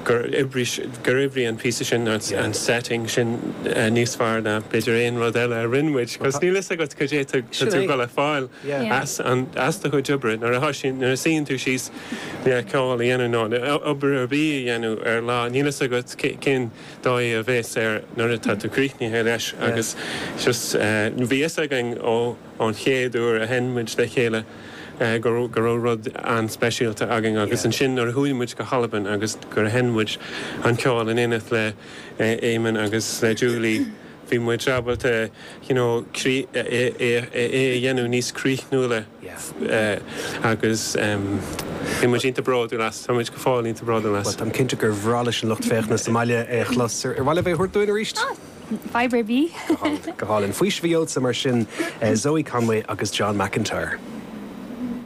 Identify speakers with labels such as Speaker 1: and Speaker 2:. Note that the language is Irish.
Speaker 1: Guribri and piece sin and setting sin níos fear na beidir éon rud eile rinmuid cos ní lei go cé tú go le fáil as do chu jubrin ar a hasin ar a sin tú síos cáil dhéanú ná obair ar bí dhéanú ar lá ní lei go cin dó a bhés ar nuair atá tú críithní he leis agus bhí gan ó chéadú a henmuid le chéile go rud an speisialta agin agus an sin ar thuúmuid go halaban agus gur henmuid an ceáil in ineth le éman agus le Julie bhí muid trabalta dhéanú níos críichnúla agus bhí muid ínta bráú las tá muid go fáil ínta bráú las.
Speaker 2: Am cinnte gur bhrála sin lucht féchna Somália chlasar ar bhile bheith chuirtúin a ríist?
Speaker 3: Fibre bí.
Speaker 2: Go hálinn faois bhíod sa mar sin Zoe Conway agus John McIntyre.